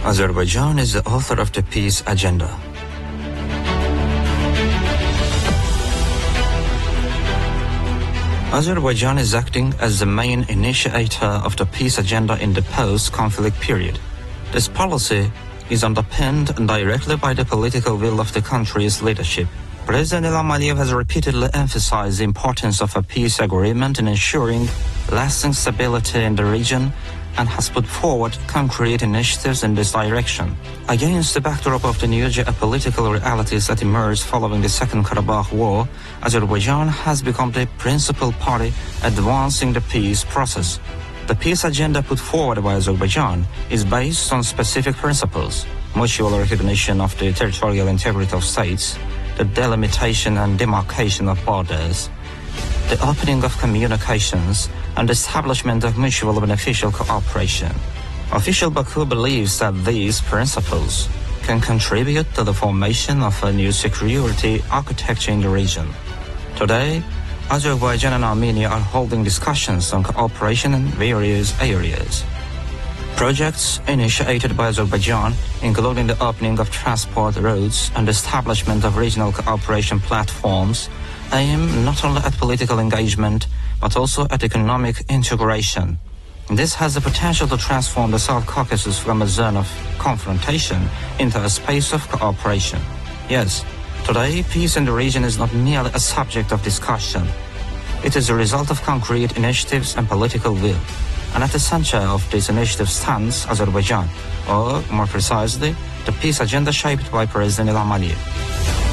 Azerbaijan is the author of the peace agenda. Azerbaijan is acting as the main initiator of the peace agenda in the post-conflict period. This policy is underpinned directly by the political will of the country's leadership. President Ilham Aliyev has repeatedly emphasized the importance of a peace agreement in ensuring lasting stability in the region and has put forward concrete initiatives in this direction. Against the backdrop of the new geopolitical realities that emerged following the Second Karabakh War, Azerbaijan has become the principal party advancing the peace process. The peace agenda put forward by Azerbaijan is based on specific principles: mutual recognition of the territorial integrity of states, the delimitation and demarcation of borders, the opening of communications, and the establishment of mutual beneficial cooperation. Official Baku believes that these principles can contribute to the formation of a new security architecture in the region. Today, Azerbaijan and Armenia are holding discussions on cooperation in various areas. Projects initiated by Azerbaijan, including the opening of transport routes and establishment of regional cooperation platforms, aim not only at political engagement, but also at economic integration. This has the potential to transform the South Caucasus from a zone of confrontation into a space of cooperation. Yes, today, peace in the region is not merely a subject of discussion. It is a result of concrete initiatives and political will. And at the center of this initiative stands Azerbaijan, or more precisely, the peace agenda shaped by President Ilham Aliyev.